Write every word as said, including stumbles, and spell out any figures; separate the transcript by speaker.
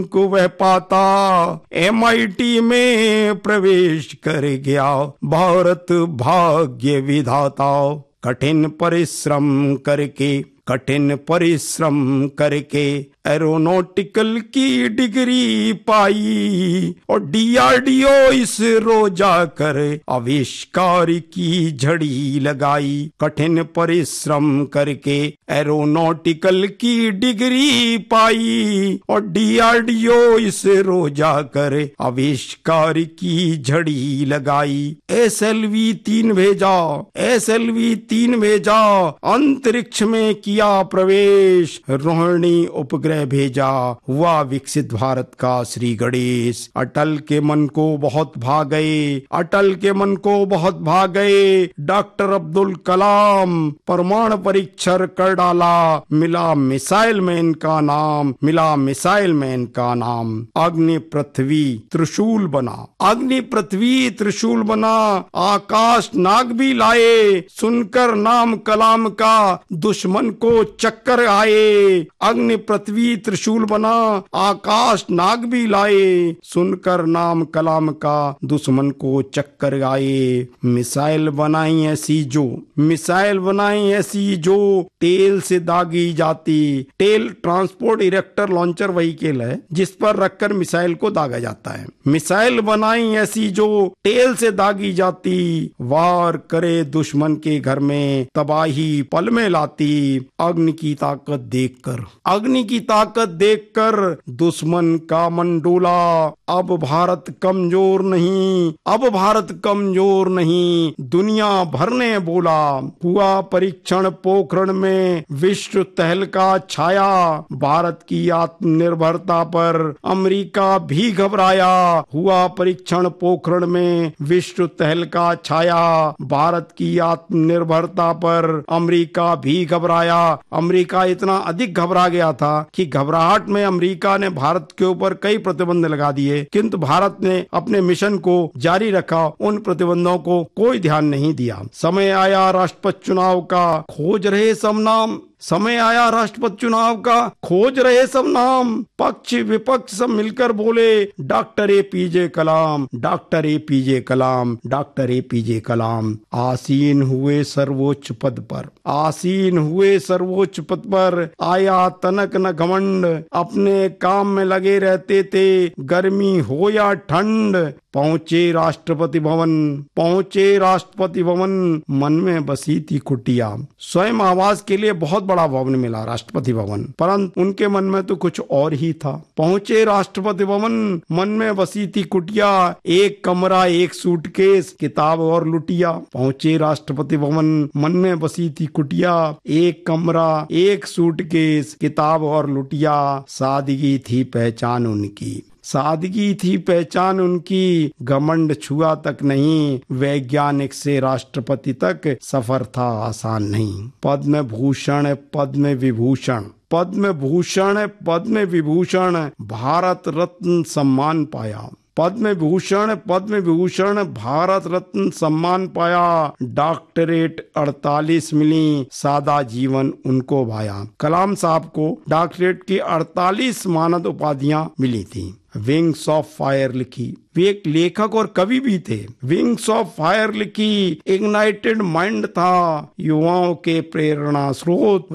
Speaker 1: को वह पाता, एम आई टी में प्रवेश कर गया, भारत भाग्य विधाता। कठिन परिश्रम करके कठिन परिश्रम करके एरोनॉटिकल की डिग्री पाई, और D R D O ISRO जाकर आविष्कार की झड़ी लगाई। कठिन परिश्रम करके एरोनॉटिकल की डिग्री पाई, और D R D O ISRO जाकर आविष्कार की झड़ी लगाई। एस एल वी तीन भेजा एस एल वी तीन भेजा अंतरिक्ष में किया प्रवेश, रोहिणी उपग्रह भेजा, हुआ विकसित भारत का श्री गणेश। अटल के मन को बहुत भा गए अटल के मन को बहुत भा गए डॉक्टर अब्दुल कलाम, परमाणु परीक्षण कर डाला, मिला मिसाइल मैन का नाम मिला मिसाइल मैन का नाम। अग्नि पृथ्वी त्रिशूल बना अग्नि पृथ्वी त्रिशूल बना, आकाश नाग भी लाए, सुनकर नाम कलाम का दुश्मन को चक्कर आए। अग्नि पृथ्वी त्रिशूल बना, आकाश नाग भी लाए, सुनकर नाम कलाम का दुश्मन को चक्कर आए। मिसाइल बनाई ऐसी जो मिसाइल बनाई ऐसी जो तेल से दागी जाती। तेल ट्रांसपोर्ट इरेक्टर लॉन्चर व्हीकल है जिस पर रखकर मिसाइल को दागा जाता है। मिसाइल बनाई ऐसी जो तेल से दागी जाती, वार करे दुश्मन के घर में, तबाही पल में लाती। अग्नि की ताकत देखकर अग्नि की ताकत देखकर दुश्मन का मन डोला। अब भारत कमजोर नहीं अब भारत कमजोर नहीं दुनिया भर ने बोला। हुआ परीक्षण पोखरण में, विश्व तहलका छाया, भारत की आत्मनिर्भरता पर अमेरिका भी घबराया। हुआ परीक्षण पोखरण में, विश्व तहलका छाया, भारत की आत्मनिर्भरता पर अमेरिका भी घबराया। अमेरिका इतना अधिक घबरा गया था कि घबराहट में अमेरिका ने भारत के ऊपर कई प्रतिबंध लगा दिए, किंतु भारत ने अपने मिशन को जारी रखा, उन प्रतिबंधों को कोई ध्यान नहीं दिया। समय आया राष्ट्रपति चुनाव का, खोज रहे सब नाम समय आया राष्ट्रपति चुनाव का, खोज रहे सब नाम। पक्ष विपक्ष सब मिलकर बोले, doctor A P J Kalam doctor A P J Kalam doctor A P जे कलाम। आसीन हुए सर्वोच्च पद पर आसीन हुए सर्वोच्च पद पर, आया तनक न घमंड, अपने काम में लगे रहते थे, गर्मी हो या ठंड। पहुंचे राष्ट्रपति भवन पहुंचे राष्ट्रपति भवन, मन में बसी थी कुटिया। स्वयं आवास के लिए बहुत बड़ा भवन मिला राष्ट्रपति भवन, परंतु उनके मन में तो कुछ और ही था। पहुंचे राष्ट्रपति भवन, मन में बसी थी कुटिया, एक कमरा एक सूटकेस, किताब और लुटिया। पहुंचे राष्ट्रपति भवन, मन में बसी थी कुटिया, एक कमरा एक सूटकेस, किताब और लुटिया। सादगी थी पहचान उनकी सादगी थी पहचान उनकी, घमंड छुआ तक नहीं, वैज्ञानिक से राष्ट्रपति तक सफर था आसान नहीं। पद्म भूषण पद्म विभूषण पद्म भूषण पद्म विभूषण, भारत रत्न सम्मान पाया। पद्म भूषण पद्म विभूषण भारत रत्न सम्मान पाया। डॉक्टरेट अड़तालीस मिली, सादा जीवन उनको भाया। कलाम साहब को डॉक्टरेट की अड़तालीस मानद उपाधियां मिली थी। विंग्स ऑफ फायर लिखी, वे एक लेखक और कवि भी थे। विंग्स ऑफ फायर लिखी, इग्नाइटेड माइंड था, युवाओं के प्रेरणा स्रोत।